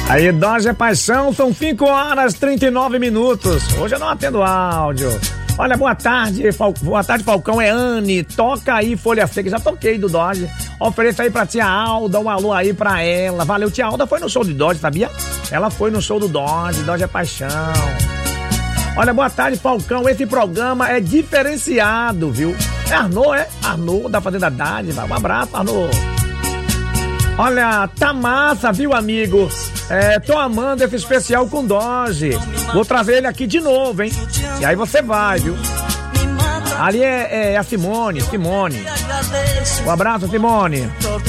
Aí, Dodge é paixão, são 5h39. Hoje eu não atendo áudio. Olha, boa tarde, Falcão, é Anne. Toca aí Folha Seca, já toquei do Dodge. Ofereça aí pra tia Alda, um alô aí pra ela. Valeu, tia Alda foi no show de Dodge, sabia? Ela foi no show do Dodge é paixão. Olha, boa tarde, Falcão, esse programa é diferenciado, viu? É Arnaud, Arnaud da Fazenda Dádiva. Um abraço, Arnaud. Olha, tá massa, viu, amigo? Tô amando esse especial com Dodge. Vou trazer ele aqui de novo, hein? E aí você vai, viu? Ali é a Simone. Um abraço, Simone.